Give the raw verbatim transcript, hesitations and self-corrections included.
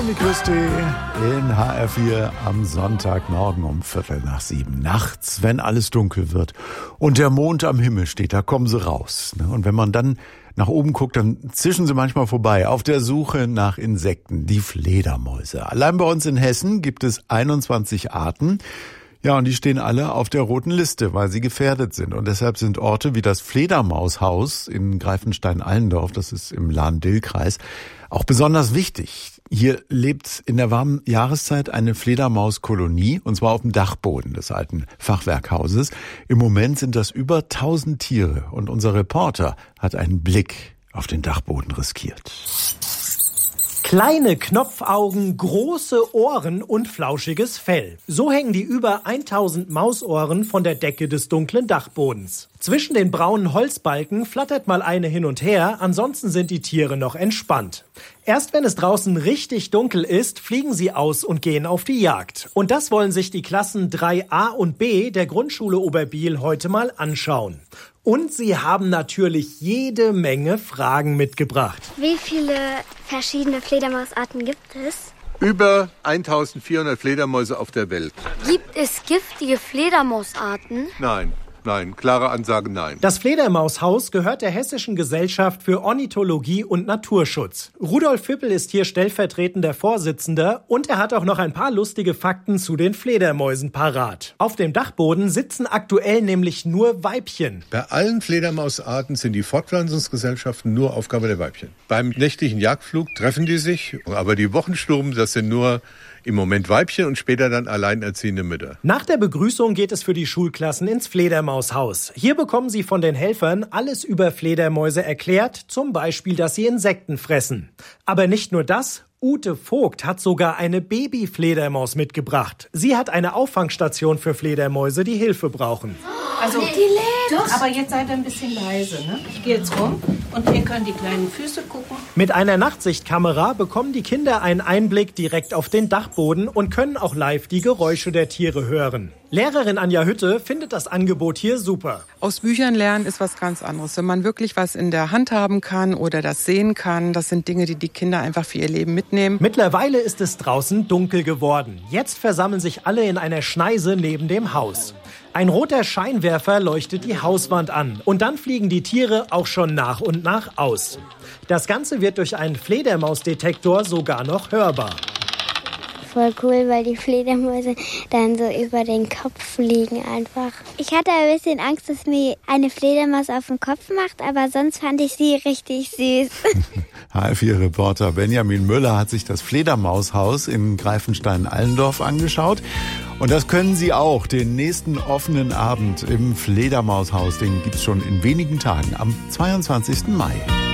Schöne Christi in H R vier am Sonntagmorgen um Viertel nach sieben. Nachts, wenn alles dunkel wird und der Mond am Himmel steht, da kommen sie raus. Und wenn man dann nach oben guckt, dann zischen sie manchmal vorbei auf der Suche nach Insekten, die Fledermäuse. Allein bei uns in Hessen gibt es einundzwanzig Arten. Ja, und die stehen alle auf der roten Liste, weil sie gefährdet sind. Und deshalb sind Orte wie das Fledermaushaus in Greifenstein-Allendorf, das ist im Lahn-Dill-Kreis, auch besonders wichtig. Hier lebt in der warmen Jahreszeit eine Fledermauskolonie, und zwar auf dem Dachboden des alten Fachwerkhauses. Im Moment sind das über tausend Tiere, und unser Reporter hat einen Blick auf den Dachboden riskiert. Kleine Knopfaugen, große Ohren und flauschiges Fell. So hängen die über tausend Mausohren von der Decke des dunklen Dachbodens. Zwischen den braunen Holzbalken flattert mal eine hin und her, ansonsten sind die Tiere noch entspannt. Erst wenn es draußen richtig dunkel ist, fliegen sie aus und gehen auf die Jagd. Und das wollen sich die Klassen drei a und b der Grundschule Oberbiel heute mal anschauen. Und sie haben natürlich jede Menge Fragen mitgebracht. Wie viele verschiedene Fledermausarten gibt es? Über eintausendvierhundert Fledermäuse auf der Welt. Gibt es giftige Fledermausarten? Nein. Nein, klare Ansage, nein. Das Fledermaushaus gehört der Hessischen Gesellschaft für Ornithologie und Naturschutz. Rudolf Füppel ist hier stellvertretender Vorsitzender und er hat auch noch ein paar lustige Fakten zu den Fledermäusen parat. Auf dem Dachboden sitzen aktuell nämlich nur Weibchen. Bei allen Fledermausarten sind die Fortpflanzungsgesellschaften nur Aufgabe der Weibchen. Beim nächtlichen Jagdflug treffen die sich, aber die Wochensturm, das sind nur im Moment Weibchen und später dann alleinerziehende Mütter. Nach der Begrüßung geht es für die Schulklassen ins Fledermaushaus. Hier bekommen sie von den Helfern alles über Fledermäuse erklärt, zum Beispiel, dass sie Insekten fressen. Aber nicht nur das. Ute Vogt hat sogar eine Babyfledermaus mitgebracht. Sie hat eine Auffangstation für Fledermäuse, die Hilfe brauchen. Also, die lebt. Aber jetzt seid ihr ein bisschen leise, ne? Ich gehe jetzt rum und ihr könnt die kleinen Füße gucken. Mit einer Nachtsichtkamera bekommen die Kinder einen Einblick direkt auf den Dachboden und können auch live die Geräusche der Tiere hören. Lehrerin Anja Hütte findet das Angebot hier super. Aus Büchern lernen ist was ganz anderes. Wenn man wirklich was in der Hand haben kann oder das sehen kann, das sind Dinge, die die Kinder einfach für ihr Leben mitnehmen. Mittlerweile ist es draußen dunkel geworden. Jetzt versammeln sich alle in einer Schneise neben dem Haus. Ein roter Scheinwerfer leuchtet die Hauswand an und dann fliegen die Tiere auch schon nach und nach aus. Das Ganze wird durch einen Fledermausdetektor sogar noch hörbar. Voll cool, weil die Fledermäuse dann so über den Kopf fliegen einfach. Ich hatte ein bisschen Angst, dass mir eine Fledermaus auf den Kopf macht, aber sonst fand ich sie richtig süß. H R vier-Reporter Benjamin Müller hat sich das Fledermaushaus in Greifenstein-Allendorf angeschaut. Und das können Sie auch. Den nächsten offenen Abend im Fledermaushaus, den gibt's schon in wenigen Tagen, am zweiundzwanzigsten Mai.